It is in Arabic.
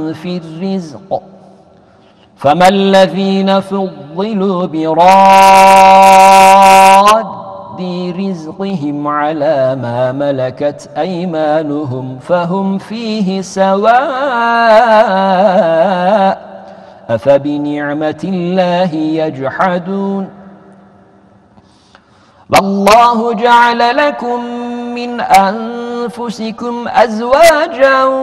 في الرزق فما الذين فضلوا براد رزقهم على ما ملكت أيمانهم فهم فيه سواء أفبنعمة الله يجحدون والله جعل لكم من أنفسكم أزواجا